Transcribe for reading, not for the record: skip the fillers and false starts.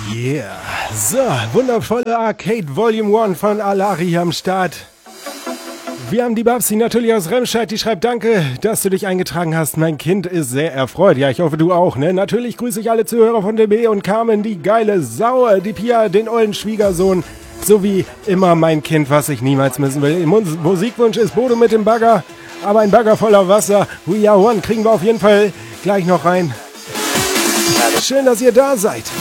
Yeah. So, wundervolle Arcade Volume 1 von Alari am Start. Wir haben die Babsi natürlich aus Remscheid, die schreibt: Danke, dass du dich eingetragen hast. Mein Kind ist sehr erfreut. Ja, ich hoffe, du auch, ne? Natürlich grüße ich alle Zuhörer von DB und Carmen, die geile Sau, die Pia, den ollen Schwiegersohn, sowie immer mein Kind, was ich niemals missen will. Musikwunsch ist Bodo mit dem Bagger, aber ein Bagger voller Wasser. We are one kriegen wir auf jeden Fall gleich noch rein. Schön, dass ihr da seid.